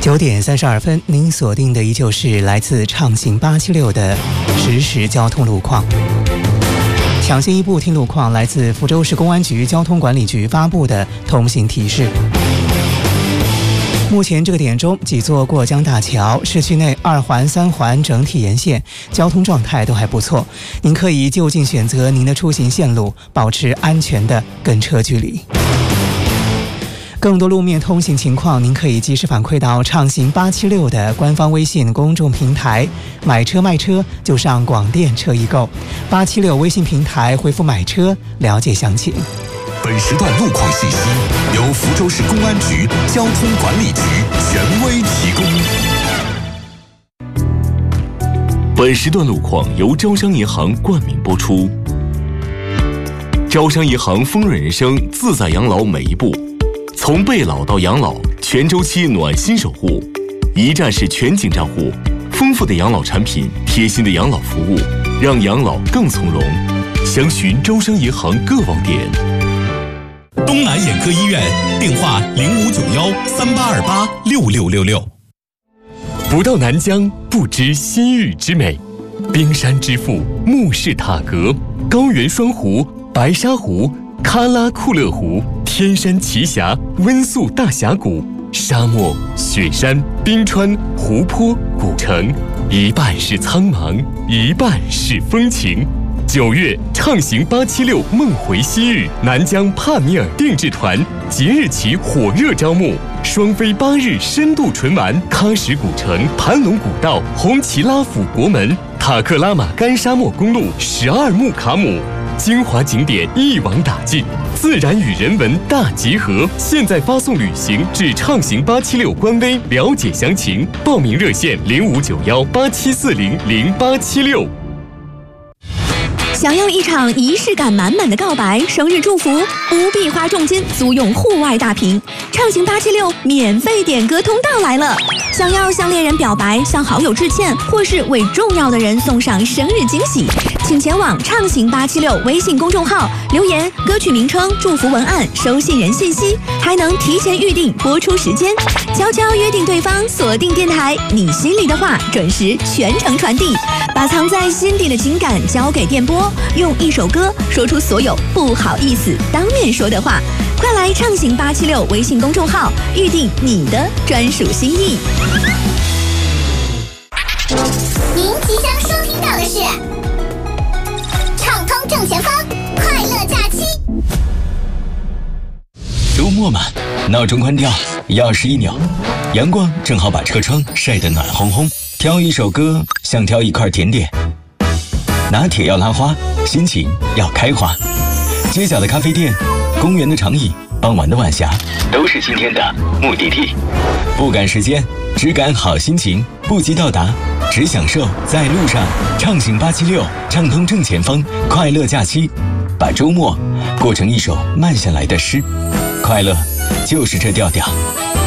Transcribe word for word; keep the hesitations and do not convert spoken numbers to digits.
九点三十二分，您锁定的依旧是来自畅行八七六的实时交通路况。抢先一步听路况，来自福州市公安局交通管理局发布的通行提示。目前这个点钟，几座过江大桥、市区内二环、三环整体沿线交通状态都还不错，您可以就近选择您的出行线路，保持安全的跟车距离。更多路面通行情况，您可以及时反馈到畅行八七六的官方微信公众平台，买车卖车就上广电车易购，八七六微信平台回复买车了解详情。 本时段路况信息由福州市公安局交通管理局权威提供。 本时段路况由招商银行冠名播出。招商银行丰润人生自在养老每一步，从备老到养老，全周期暖心守护，一站式全景账户，丰富的养老产品，贴心的养老服务，让养老更从容。详询招商银行各网点。 东南眼科医院电话零五九幺三八二八六六六六。 不到南疆不知西域之美，冰山之父木氏塔格，高原双湖、白沙湖、喀拉库勒湖、天山奇峡、温宿大峡谷，沙漠、雪山、冰川、湖泊、古城，一半是苍茫，一半是风情。九月，畅行八七六梦回西域，南疆帕米尔定制团即日起火热招募，双飞八日深度纯玩喀什古城、盘龙古道、红旗拉府国门、塔克拉玛干沙漠公路、十二木卡姆，精华景点一网打尽，自然与人文大结合。现在发送旅行至畅行八七六官微了解详情，报名热线零五九幺八七四零零八七六。 想要一场仪式感满满的告白、生日祝福，不必花重金租用户外大屏，畅行八七六免费点歌通道来了。想要向恋人表白、向好友致歉，或是为重要的人送上生日惊喜，请前往畅行八七六微信公众号留言歌曲名称、祝福文案、收信人信息，还能提前预定播出时间。悄悄约定对方，锁定电台，你心里的话准时全程传递，把藏在心底的情感交给电波，用一首歌说出所有不好意思当面说的话。快来畅行八七六微信公众号预定你的专属心意。 您即将收听到的是畅通正前方快乐假期。 周末嘛，闹钟关掉，钥匙一扭，阳光正好把车窗晒得暖烘烘，挑一首歌像挑一块甜点，拿铁要拉花，心情要开花。街角的咖啡店，公园的长椅，傍晚的晚霞，都是今天的目的地。不赶时间，只赶好心情，不急到达，只享受在路上。畅行八七六，畅通正前方，快乐假期，把周末过成一首慢下来的诗。快乐就是这调调。